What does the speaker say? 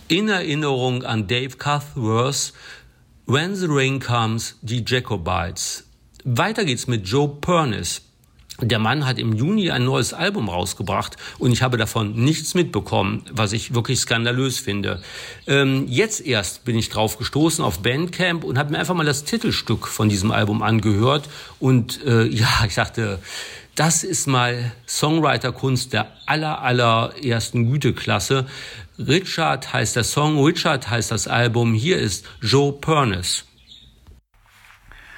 In Erinnerung an Dave Cuthworth, When the Rain Comes, die Jacobites. Weiter geht's mit Joe Pernice. Der Mann hat im Juni ein neues Album rausgebracht und ich habe davon nichts mitbekommen, was ich wirklich skandalös finde. Jetzt erst bin ich drauf gestoßen auf Bandcamp und habe mir einfach mal das Titelstück von diesem Album angehört und ich dachte, das ist mal Songwriter-Kunst der allerersten Güteklasse. Richard heißt der Song, Richard heißt das Album. Hier ist Joe Pernice.